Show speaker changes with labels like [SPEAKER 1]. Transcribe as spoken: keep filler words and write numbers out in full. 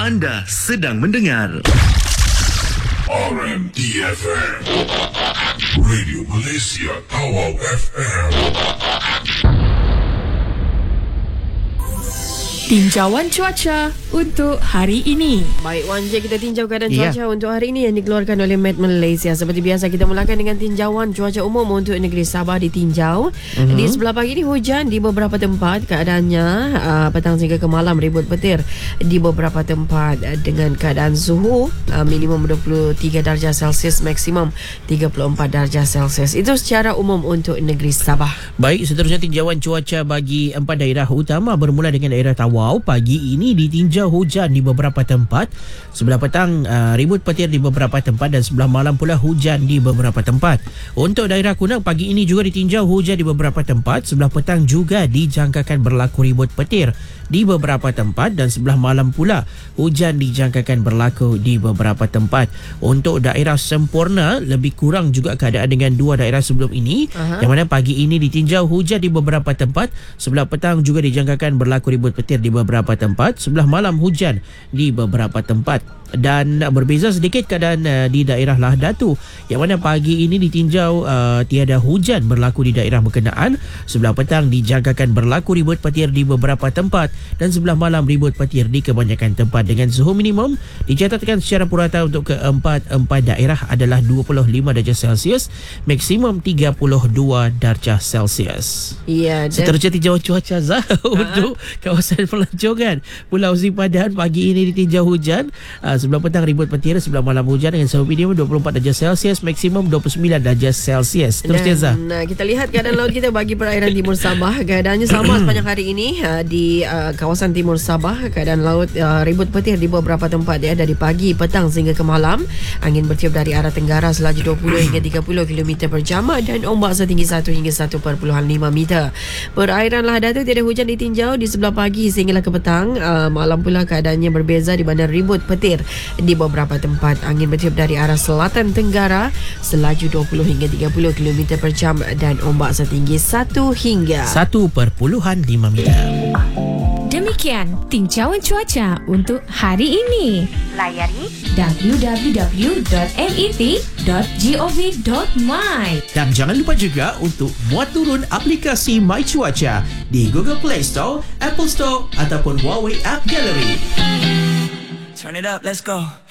[SPEAKER 1] Anda sedang mendengar
[SPEAKER 2] R M D F M, Radio Malaysia Tawau F M.
[SPEAKER 3] Tinjauan cuaca untuk hari ini.
[SPEAKER 4] Baik, Wan J, kita tinjau keadaan
[SPEAKER 5] Ya.
[SPEAKER 4] cuaca untuk hari ini yang dikeluarkan oleh Met Malaysia. Seperti biasa, kita mulakan dengan tinjauan cuaca umum untuk negeri Sabah ditinjau. Mm-hmm. Di sebelah pagi ini hujan di beberapa tempat. Keadaannya uh, petang hingga ke malam ribut petir di beberapa tempat dengan keadaan suhu uh, minimum dua puluh tiga darjah Celsius, maksimum tiga puluh empat darjah Celsius. Itu secara umum untuk negeri Sabah.
[SPEAKER 5] Baik, seterusnya tinjauan cuaca bagi empat daerah utama bermula dengan daerah Tawau. Pagi ini ditinjau hujan di beberapa tempat. Sebelah petang uh, ribut petir di beberapa tempat dan sebelah malam pula hujan di beberapa tempat. Untuk daerah Kunang, pagi ini juga ditinjau hujan di beberapa tempat. Sebelah petang juga dijangkakan berlaku ribut petir di beberapa tempat dan sebelah malam pula hujan dijangkakan berlaku di beberapa tempat. Untuk daerah Semporna, lebih kurang juga keadaan dengan dua daerah sebelum ini. Aha. Yang mana pagi ini ditinjau hujan di beberapa tempat. Sebelah petang juga dijangkakan berlaku ribut petir di beberapa tempat. Sebelah malam hujan di beberapa tempat. Dan berbeza sedikit keadaan uh, di daerah Lahdatu, yang mana pagi ini ditinjau uh, tiada hujan berlaku di daerah berkenaan. Sebelah petang dijangkakan berlaku ribut petir di beberapa tempat dan sebelah malam ribut petir di kebanyakan tempat dengan suhu minimum dicatatkan secara purata untuk keempat-empat daerah adalah dua puluh lima darjah Celsius, maksimum tiga puluh dua darjah Celsius.
[SPEAKER 4] Ya, dan
[SPEAKER 5] Seterusnya tinjauan cuaca Zah untuk kawasan pelancongan Pulau Sipadan. Pagi ini ditinjau hujan, uh, sebelah petang ribut petir, sebelah malam hujan dengan suhu minimum dua puluh empat darjah Celsius, maksimum dua puluh sembilan darjah Celsius. Terusnya Zah.
[SPEAKER 4] Nah, kita lihat keadaan laut kita bagi perairan Timur Sabah. Keadaannya sama sepanjang hari ini uh, di uh, kawasan Timur Sabah. Keadaan laut uh, ribut petir di beberapa tempat ya, dari pagi, petang sehingga ke malam. Angin bertiup dari arah tenggara selaju dua puluh hingga tiga puluh kilometer per jam dan ombak setinggi satu hingga satu perpuluhan lima meter. Perairan Lahdatu tiada hujan ditinjau di sebelah pagi sehinggalah ke petang. Uh, malam pula keadaannya berbeza di mana ribut petir di beberapa tempat. Angin bertiup dari arah selatan tenggara selaju dua puluh hingga tiga puluh kilometer per jam dan ombak setinggi satu hingga
[SPEAKER 5] satu perpuluhan lima meter.
[SPEAKER 3] Demikian tinjauan cuaca untuk hari ini. Layari w w w dot met dot gov dot my.
[SPEAKER 5] Dan jangan lupa juga untuk muat turun aplikasi My Cuaca di Google Play Store, Apple Store ataupun Huawei App Gallery.
[SPEAKER 6] Turn it up, let's go.